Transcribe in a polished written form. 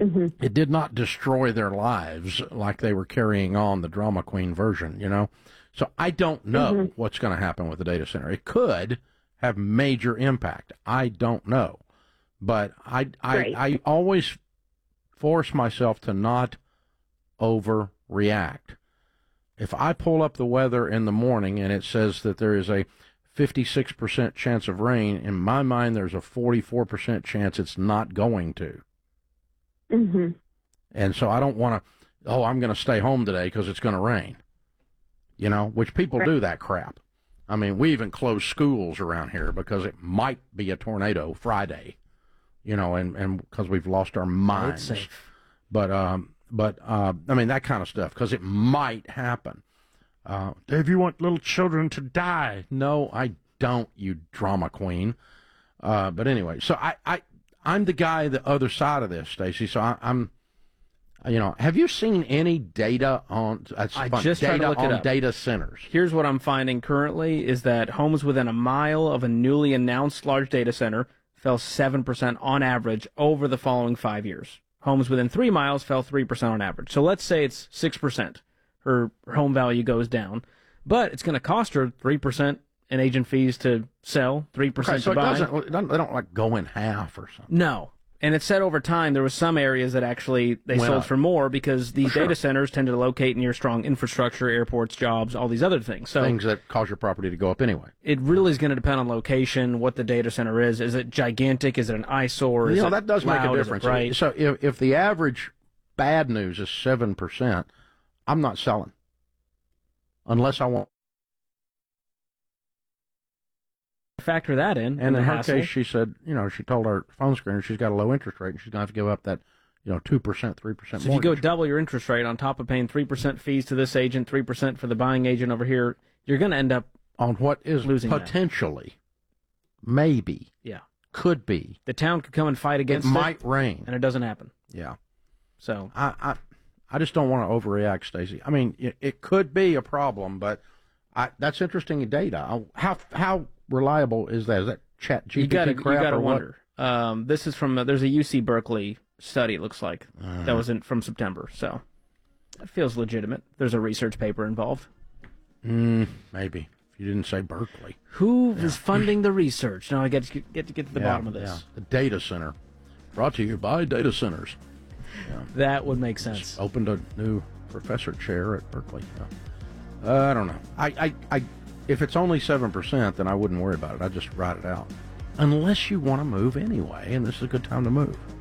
It did not destroy their lives like they were carrying on the drama queen version, you know? So I don't know what's going to happen with the data center. It could have major impact. I don't know. But I always force myself to not overreact. If I pull up the weather in the morning and it says that there is a 56% chance of rain, in my mind there's a 44% chance it's not going to. And so I don't want to, I'm going to stay home today because it's going to rain, you know, which people do that crap. I mean, we even close schools around here because it might be a tornado Friday, you know, and because we've lost our minds. But I mean, that kind of stuff, because it might happen. Dave, you want little children to die? No, I don't, you drama queen. But anyway, so I'm the guy the other side of this, Stacey. So I'm, you know, have you seen any data on? I just tried to look it up. Data centers. Here's what I'm finding currently is that homes within a mile of a newly announced large data center fell 7% on average over the following 5 years. Homes within 3 miles fell 3% on average. So let's say it's 6%. Her home value goes down, but it's going to cost her 3% in agent fees to sell, 3% so to buy. They don't like go in half or something. No. And it said over time there was some areas that actually they sold for more because these data centers tend to locate near strong infrastructure, airports, jobs, all these other things. So things that cause your property to go up anyway. It really is going to depend on location, what the data center is. Is it gigantic? Is it an eyesore? You know, that does make a difference. Right? So if the average bad news is 7%, I'm not selling unless I want. Factor that in. And in her case, she said, you know, she told our phone screener she's got a low interest rate and she's going to have to give up that, you know, 2%, 3% mortgage. So if you go double your interest rate on top of paying 3% fees to this agent, 3% for the buying agent over here, you're going to end up on what is losing potentially, maybe, could be. The town could come and fight against it. It might rain. And it doesn't happen. Yeah. So I just don't want to overreact, Stacey. I mean, it could be a problem, but that's interesting data. How reliable is that? Is that chat GPT crap? You gotta or wonder. This is from there's a UC Berkeley study. It looks like that was from September, so that feels legitimate. There's a research paper involved. Maybe if you didn't say Berkeley. Who is funding the research? Now I get to get to the bottom of this. Yeah. The data center, brought to you by data centers. Yeah. That would make sense. Just opened a new professor chair at Berkeley. I don't know. I if it's only 7%, then I wouldn't worry about it. I'd just write it out. Unless you want to move anyway, and this is a good time to move.